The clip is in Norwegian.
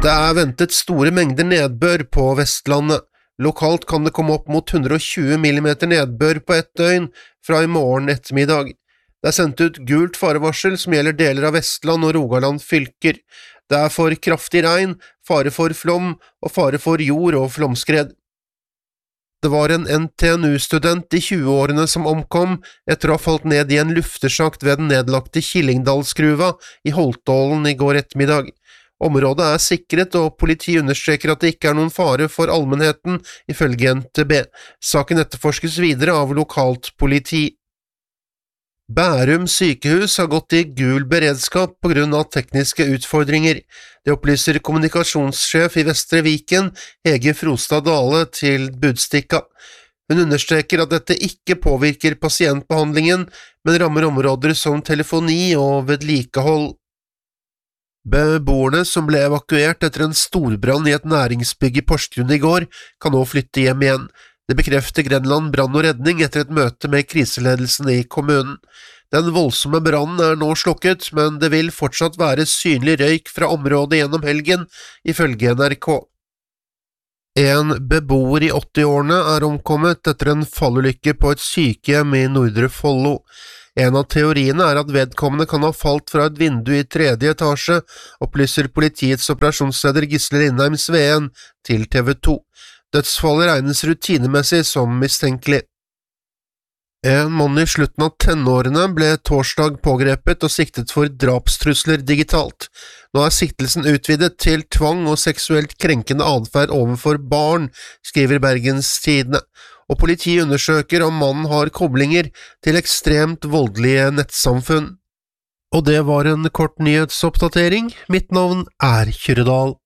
Det ventet store mengder nedbør på Vestlandet. Lokalt kan det komme opp mot 120 millimeter nedbør på ett døgn fra i morgen ettermiddag. Det sendt ut gult farevarsel som gjelder deler av Vestland og Rogaland fylker. Det for kraftig regn, fare for flom og fare for jord- og flomskred. Det var en NTNU-student i 20-årene som omkom etter å ha falt ned i en luftesjakt ved den nedlagte Killingdalsgruva i Holtålen i går ettermiddag. Området sikret, og politiet understreker at det ikke noen fare for allmennheten, ifølge NTB. Saken etterforskes videre av lokalt politi. Bærum sykehus har gått i gul beredskap på grunn av tekniske utfordringer. Det opplyser kommunikasjonssjef i Vestre Viken, Hege Frostad Dale, til Budstikka. Hun understreker at dette ikke påvirker pasientbehandlingen, men rammer områder som telefoni og vedlikehold. Beboerne som ble evakuert etter en storbrann i et næringsbygg i Porsgrunn i går, kan nå flytte hjem igjen. Det bekrefter Grenland brann og redning etter et møte med kriseledelsen i kommunen. Den voldsomme brannen nå slukket, men det vil fortsatt være synlig røyk fra området gjennom helgen, ifølge NRK. En beboer i 80-årene omkommet etter en fallulykke på et sykehjem i Nordre Follo. En av teoriene at vedkommende kan ha falt fra et vindu i 3. etasje, opplyser politiets operasjonsleder Gisle Lindheim Sveen til TV 2. Dødsfallet regnes rutinemessig som mistenkelig. En mann i slutten av tenårene ble torsdag pågrepet og siktet for drapstrusler digitalt. Nå siktelsen utvidet til tvang og seksuelt krenkende adferd overfor barn, skriver Bergens Tidende, og politiet undersøker om mannen har koblinger til ekstremt voldelige nettsamfunn. Og det var en kort nyhetsoppdatering. Mitt navn Kyrre Dahl.